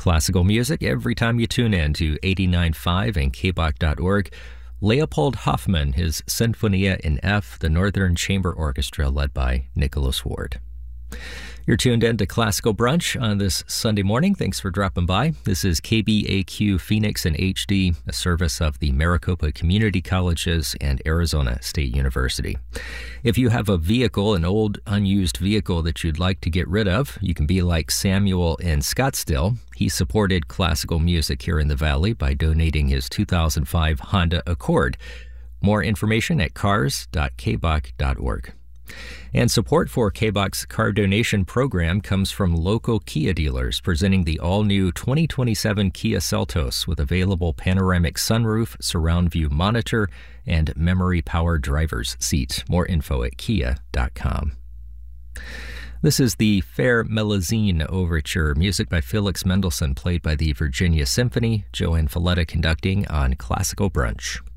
Classical music every time you tune in to 89.5 and kbach.org. Leopold Hoffmann, his Sinfonia in F, the Northern Chamber Orchestra led by Nicholas Ward. You're tuned in to Classical Brunch on this Sunday morning. Thanks for dropping by. This is KBAQ Phoenix in HD, a service of the Maricopa Community Colleges and Arizona State University. If you have a vehicle, an old unused vehicle that you'd like to get rid of, you can be like Samuel in Scottsdale. He supported classical music here in the Valley by donating his 2005 Honda Accord. More information at cars.kbach.org. And support for KBAC's car donation program comes from local Kia dealers presenting the all-new 2027 Kia Seltos with available panoramic sunroof, surround view monitor, and memory power driver's seat. More info at kia.com. This is the Fair Melusine Overture, music by Felix Mendelssohn, played by the Virginia Symphony. Joanne Falletta conducting on Classical Brunch.